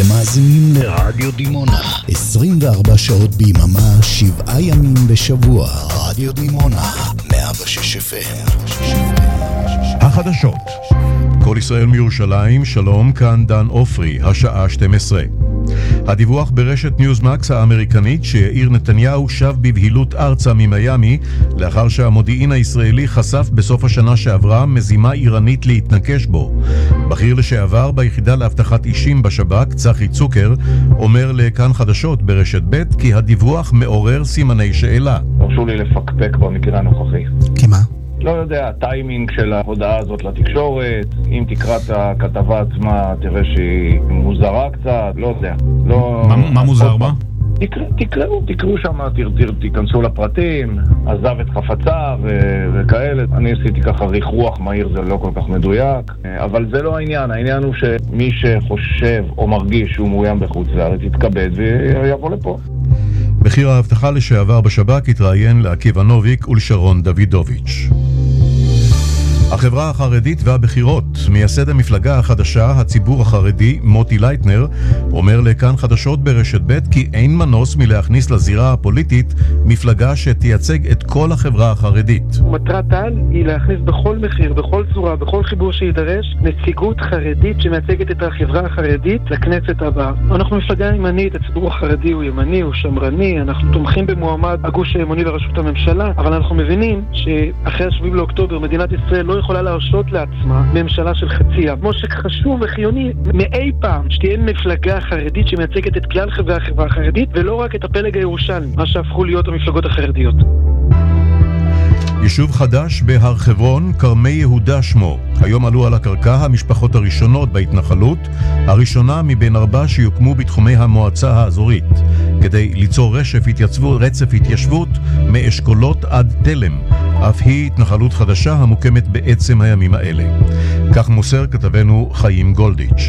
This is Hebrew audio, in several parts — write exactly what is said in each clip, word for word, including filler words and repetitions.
אתם מאזינים לרדיו דימונה, עשרים וארבע שעות ביממה, שבעה ימים בשבוע. רדיו דימונה, מאה ושש אף אם. החדשות. כל ישראל מירושלים, שלום, כאן דן אופרי, השעה שתים עשרה. הדיווח ברשת ניוזמקס האמריקנית שיאיר נתניהו שב בבהילות ארצה ממיימי לאחר שהמודיעין הישראלי חשף בסוף השנה שעברה מזימה איראנית להתנקש בו. בכיר לשעבר ביחידה להבטחת אישים בשב"כ, צחי צוקר, אומר לכאן חדשות ברשת ב' כי הדיווח מעורר סימני שאלה. תרשו לי לפקפק במקרה הנוכחי. כי מה? לא יודע, הטיימינג של ההודעה הזאת לתקשורת, אם תקרא את הכתבה עצמה תראה שהיא מוזרה קצת, לא יודע. לא... מה, מה מוזר בה? תקראו, תקראו, תקראו שם, תיכנסו לפרטים, עזב את חפצה ו- וכאלה. אני עשיתי ככה ריח רוח מהיר, זה לא כל כך מדויק, אבל זה לא העניין. העניין הוא שמי שחושב או מרגיש שהוא מאוים בחוץ לארץ יתכבד ויבוא לפה. בכיר ההבטחה לשעבר בשב"כ התראיין לעקיבא נוביק ולשרון דוידוביץ'. החברה החרדית והבחירות, מייסד המפלגה החדשה, הציבור החרדי, מוטי לייטנר, אומר לכאן חדשות ברשת ב' כי אין מנוס מלהכניס לזירה הפוליטית מפלגה שתייצג את כל החברה החרדית. מטרת העל היא להכניס בכל מחיר, בכל צורה, בכל חיבור שידרש, נציגות חרדית שמייצגת את החברה החרדית לכנסת הבאה. אנחנו מפלגה ימנית, הציבור החרדי הוא ימני, הוא שמרני, אנחנו תומכים במועמד הגוש הימני לראשות הממשלה, אבל אנחנו מבינים שאחרי השביעי לאוקטובר מדינת ישראל לא יכולה להרשות לעצמה ממשלה של חצי עם. כמו שחשוב וחיוני מאי פעם שתהיה מפלגה חרדית שמייצגת את כלל חברי החברה החרדית ולא רק את הפלג הירושלמי, מה שהפכו להיות המפלגות החרדיות. יישוב חדש בהר חברון, כרמי יהודה שמו. היום עלו על הקרקע המשפחות הראשונות בהתנחלות, הראשונה מבין ארבע שיוקמו בתחומי המועצה האזורית. כדי ליצור רשף התייצבו, רצף התיישבות מאשכולות עד תלם. אף היא התנחלות חדשה המוקמת בעצם הימים האלה. כך מוסר כתבנו חיים גולדיץ'.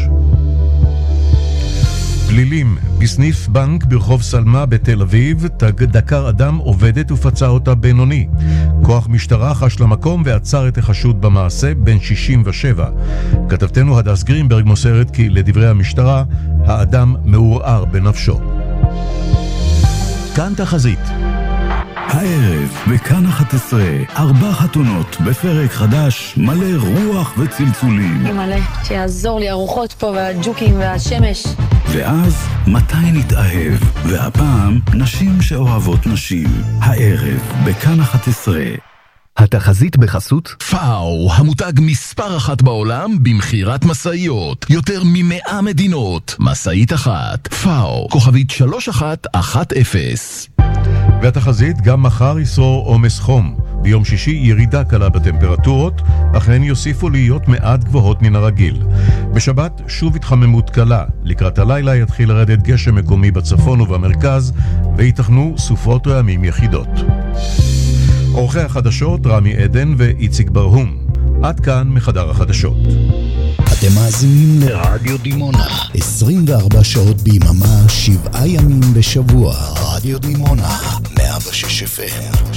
פלילים, בסניף בנק ברחוב סלמה בתל אביב, דקר אדם עובדת ופצע אותה בינוני. כוח משטרה חש למקום ועצר את החשוד במעשה, בן שישים ושבע. כתבתנו הדס גרינברג מוסרת כי לדברי המשטרה, האדם מעורער בנפשו. כאן תחזית. הערב בכאן אחת עשרה, ארבע חתונות בפרק חדש מלא רוח וצלצולים. מלא, שיעזור לי הרוחות פה והג'וקים והשמש. ואז מתי נתאהב, והפעם נשים שאוהבות נשים. הערב בכאן אחת עשרה. התחזית בחסות פאו, המותג מספר אחת בעולם במחירת מסעיות, יותר ממאה מדינות. מסעית אחת, פאו, כוכבית שלוש אחת אחת אפס. והתחזית גם מחר ישרור עומס חום. ביום שישי ירידה קלה בטמפרטורות, אכן יוסיפו להיות מעט גבוהות מן הרגיל. בשבת שוב התחממות קלה. לקראת הלילה יתחיל לרדת גשם מקומי בצפון ובמרכז, ויתכנו סופות רעמים יחידות. עורכי החדשות רמי עדן ואיציק ברהום. עד כאן מחדר החדשות. אתם מאזינים לרדיו דימונה, עשרים וארבע שעות ביממה, שבעה ימים בשבוע. רדיו דימונה, מאה ושש אף אם.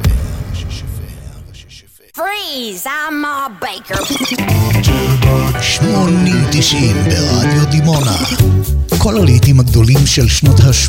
Freeze, I'm Ma Baker. שמונים תשעים ברדיו דימונה. כל הלהיטים הגדולים של שנות ה...